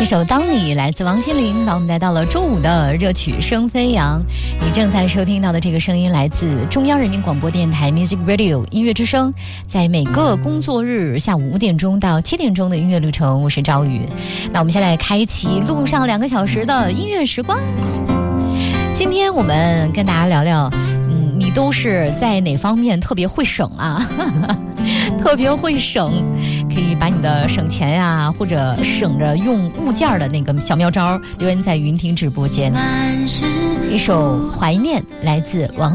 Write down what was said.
一首《当你》来自王心凌，把我们带到了周五的热曲声飞扬。你正在收听到的这个声音来自中央人民广播电台 Music Radio 音乐之声，在每个工作日下午5点钟到7点钟的音乐旅程，我是赵宇。那我们现在开启路上2个小时的音乐时光。今天我们跟大家聊聊，你都是在哪方面特别会省啊？特别会省，可以把你的省钱呀，或者省着用物件的那个小妙招留言在云听直播间。一首《怀念》来自王